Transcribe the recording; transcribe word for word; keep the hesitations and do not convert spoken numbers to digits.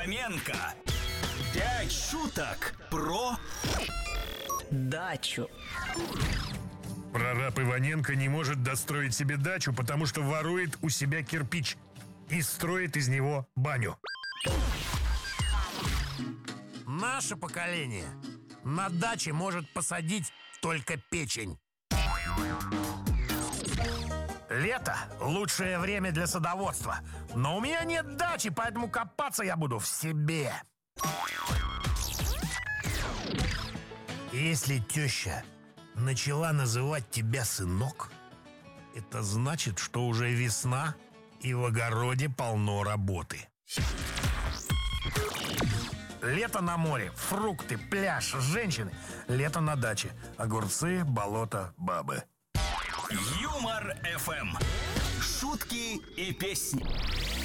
Иваненко. Пять шуток про дачу. Прораб Иваненко не может достроить себе дачу, потому что ворует у себя кирпич и строит из него баню. Наше поколение на даче может посадить только печень. Лето – лучшее время для садоводства. Но у меня нет дачи, поэтому копаться я буду в себе. Если теща начала называть тебя сынок, это значит, что уже весна и в огороде полно работы. Лето на море, фрукты, пляж, женщины. Лето на даче, огурцы, болото, бабы. Юмор эф эм. Шутки и песни.